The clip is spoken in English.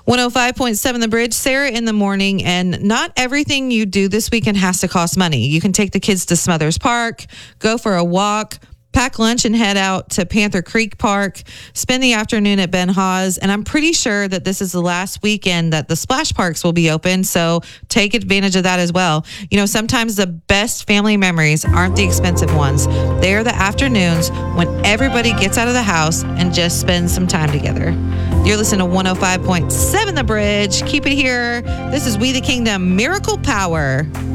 105.7 The Bridge, Sarah in the morning. And not everything you do this weekend has to cost money. You can take the kids to Smothers Park, go for a walk, pack lunch and head out to Panther Creek Park, spend the afternoon at Ben Haas. And I'm pretty sure that this is the last weekend that the splash parks will be open. So take advantage of that as well. You know, sometimes the best family memories aren't the expensive ones. They are the afternoons when everybody gets out of the house and just spends some time together. You're listening to 105.7 The Bridge. Keep it here. This is We the Kingdom Miracle Power.